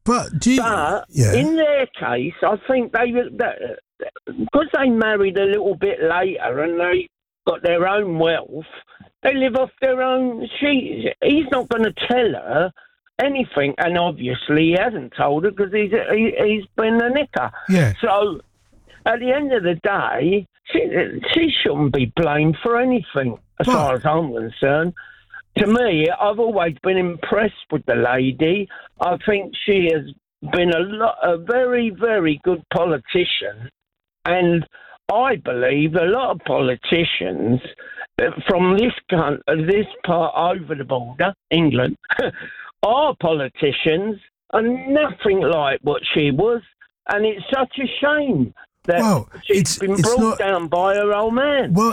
But do you, But in their case, I think because they married a little bit later and they got their own wealth, they live off their own. He's not going to tell her anything, and obviously he hasn't told her because he's been a nicker. Yeah. So at the end of the day, she shouldn't be blamed for anything, as far as I'm concerned. To me, I've always been impressed with the lady. I think she has been a very, very good politician, and I believe a lot of politicians from this part over the border, England, our politicians are nothing like what she was, and it's such a shame that she's been brought down by her old man. Well,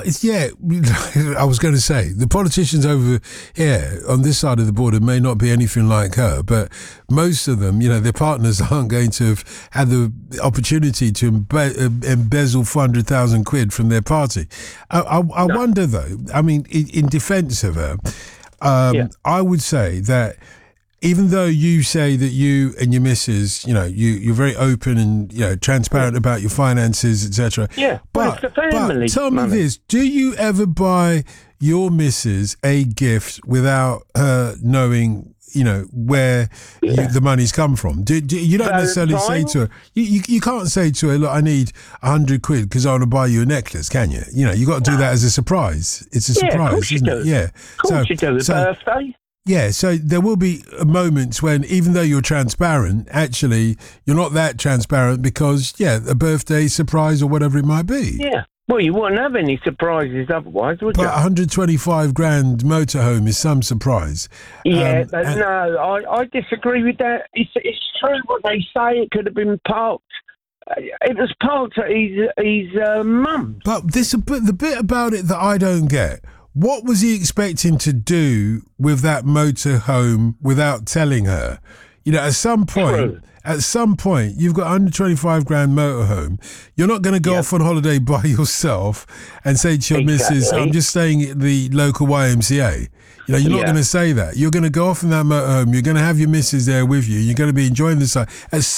I was going to say, the politicians over here on this side of the border may not be anything like her, but most of them, their partners aren't going to have had the opportunity to embezzle 400,000 quid from their party. I wonder, though, I mean, in defence of her, I would say that even though you say that you and your missus, you're very open and transparent about your finances, etc. Yeah, but it's the family. Tell me this: do you ever buy your missus a gift without her knowing, where the money's come from? You don't necessarily say to her, you can't say to her, look, I need 100 quid because I want to buy you a necklace, can you? You got to do that as a surprise. It's a surprise, isn't it? Yeah, of course you do. Birthday. Yeah, so there will be moments when, even though you're transparent, actually you're not that transparent because, a birthday surprise or whatever it might be. Yeah. Well, you wouldn't have any surprises otherwise, would you? But 125 grand motorhome is some surprise. Yeah, no, I disagree with that. It's true what they say. It could have been parked. It was parked at his mum's. But the bit about it that I don't get. What was he expecting to do with that motorhome without telling her? At some point, you've got 125 grand motorhome. You're not going to go off on holiday by yourself and say to your missus, I'm just staying at the local YMCA. You're not going to say that. You're going to go off in that motorhome. You're going to have your missus there with you. You're going to be enjoying the site. At